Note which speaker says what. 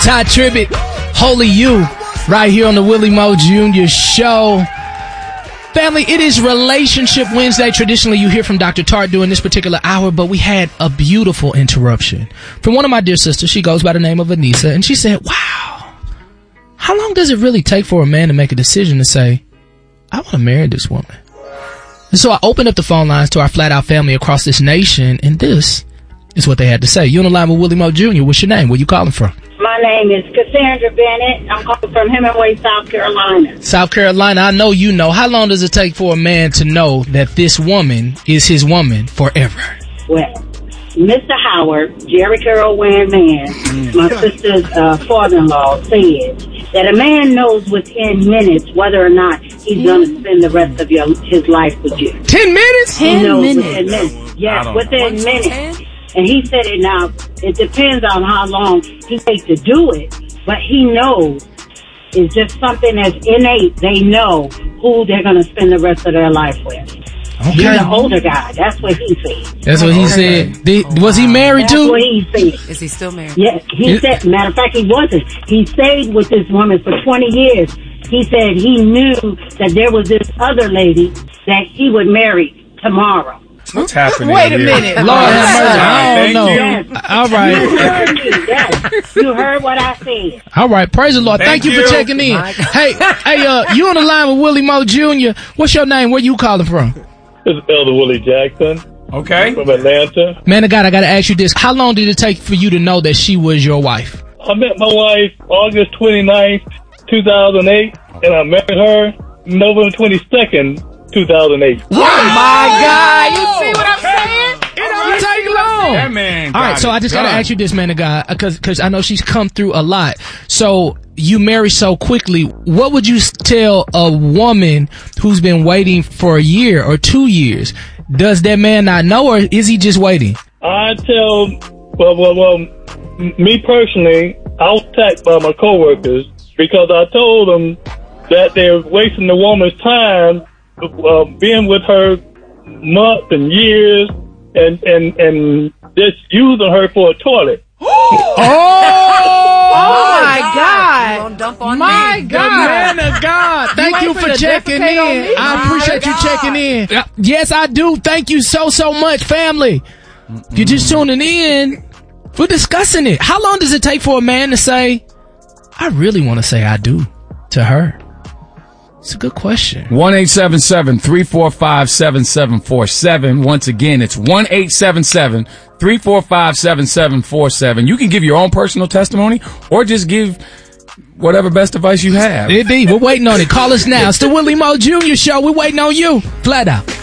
Speaker 1: Ty Tribbett, Holy You, right here on the Willie Mo Jr. Show. Family, it is Relationship Wednesday. Traditionally, you hear from Dr. Tart during this particular hour, but we had a beautiful interruption from one of my dear sisters. She goes by the name of Anissa, and she said, wow, how long does it really take for a man to make a decision to say, I want to marry this woman? And so I opened up the phone lines to our Flat Out family across this nation, and this is what they had to say. You on the line with Willie Mo Jr. What's your name? Where you calling from?
Speaker 2: My name is Cassandra Bennett. I'm calling from Hemingway, South Carolina.
Speaker 1: South Carolina, I know you know. How long does it take for a man to know that this woman is his woman forever?
Speaker 2: Well, Mr. Howard, Jerry Curl wearing man, my sister's father-in-law, said that a man knows within minutes whether or not he's going to spend the rest of his life with you.
Speaker 1: 10 minutes?
Speaker 2: 10 minutes. Within minutes. Yes, within minutes. And he said it now, it depends on how long he takes to do it, but he knows it's just something that's innate. They know who they're going to spend the rest of their life with. Okay. You're the older guy. That's what he said.
Speaker 1: That's what he said. Was he married too?
Speaker 2: That's what he said.
Speaker 3: Is he still married?
Speaker 2: Yes. He said, matter of fact, he wasn't. He stayed with this woman for 20 years. He said he knew that there was this other lady that he would marry tomorrow.
Speaker 4: What's happening?
Speaker 1: Wait a minute. Lord have mercy. I don't know.
Speaker 2: Yes.
Speaker 1: All right.
Speaker 2: You heard me. Yes. You heard what I said.
Speaker 1: All right. Praise the Lord. Thank you for checking in. Hey, you on the line with Willie Mo Jr. What's your name? Where you calling from?
Speaker 5: This is Elder Willie Jackson.
Speaker 4: Okay.
Speaker 5: From Atlanta.
Speaker 1: Man of God, I got to ask you this. How long did it take for you to know that she was your wife?
Speaker 5: I met my wife August 29th, 2008, and I married her November 22nd, 2008.
Speaker 1: Oh, my God. You see what I'm saying? It don't take long.
Speaker 4: That man.
Speaker 1: All right, so I just got to ask you this, man of God, because I know she's come through a lot. So you marry so quickly. What would you tell a woman who's been waiting for a year or 2 years? Does that man not know, or is he just waiting?
Speaker 5: I tell, well, me personally, I was attacked by my coworkers because I told them that they're wasting the woman's time being with her months and years and just using her for a toilet.
Speaker 3: Oh my God! Don't dump on
Speaker 1: my
Speaker 3: me.
Speaker 1: God, man of God! Thank you for checking in. I appreciate you checking in. Yes, I do. Thank you so much, family. If you're just tuning in, we're discussing it. How long does it take for a man to say, "I really want to say I do" to her? It's a good question.
Speaker 4: 1-877-345-7747. Once again, it's 1-877-345-7747. You can give your own personal testimony or just give whatever best advice you have.
Speaker 1: Indeed. We're waiting on it. Call us now. It's the Willie Mo Jr. Show. We're waiting on you. Flat Out.